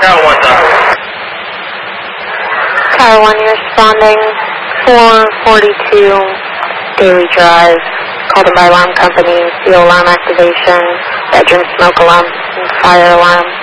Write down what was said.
Tower 1, sir. Tower 1, you're responding 442 Daily Drive. Called in by alarm company, CO alarm activation, bedroom smoke alarm, and fire alarm.